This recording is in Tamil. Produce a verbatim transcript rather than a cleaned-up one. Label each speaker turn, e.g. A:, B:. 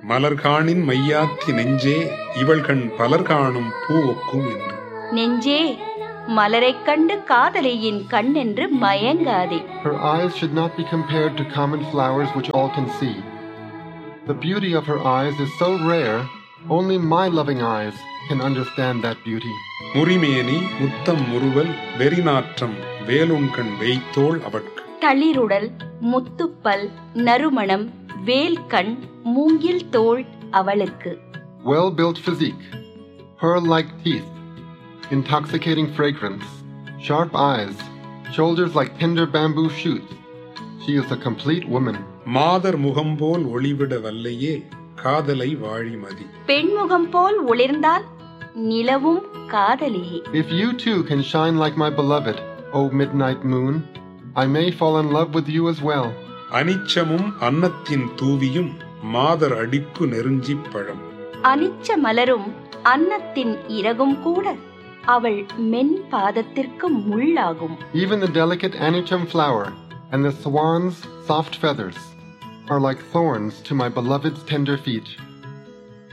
A: மலர்காணின் மையாத்தி நெஞ்சே இவள் கண் பலர் காணும் பூ ஒக்கும் என்று.
B: நெஞ்சே மலரைக் கண்டு காதலியின் கண் என்று மயங்காதே.
C: Her eyes should not be compared to common flowers which all can see. The beauty of her eyes is so rare, only my loving eyes can understand that beauty.
A: முறிமேனி முத்தம் முறுவல் வெறிநாற்றம் வேலுண்கண் வேய்த்தோள் அவட்கு.
B: தளிருடல் முத்துப்பல் நறுமணம் வேல்கண் மூங்கில் தோள் அவளுக்கு.
C: Well-built physique, pearl-like teeth, intoxicating fragrance, sharp eyes, shoulders like tender bamboo shoots. She is a complete woman.
A: மாதர் முகம்போல் ஒளிவிட வல்லையே காதலை வாழிமதி.
B: பெண்முகம் போல் ஒளிர்ந்தால் நிலவும் காதலியே.
C: If you too can shine like my beloved, O midnight moon, I may fall in love with you as well.
A: அனிச்சமும் அன்னத்தின் தூவியும் மாதர் அடிப்பு நெருஞ்சிப் பழம்.
B: அனிச்ச மலரும் அன்னத்தின் இறகும் கூட அவள் மென் பாதத்திற்கு முள்ளாகும்.
C: Even the delicate anicum flower and the swan's soft feathers are like thorns to my beloved's tender feet.